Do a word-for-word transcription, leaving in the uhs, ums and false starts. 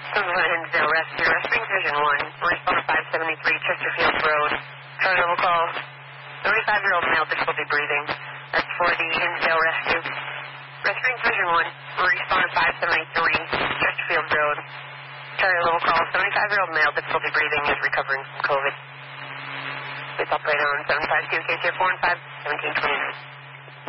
Hinsdale Rescue, Rescue Division one, respond five seventy-three Chesterfield Road. Charlie will call thirty-five-year-old male, difficulty breathing. That's for the Hinsdale Rescue. Rescue Division one, respond five seventy-three Chesterfield Road. Charlie will call seventy-five-year-old male, difficulty breathing, is recovering from COVID. Please operate on seven five two K C four one five, seventeen twenty-nine.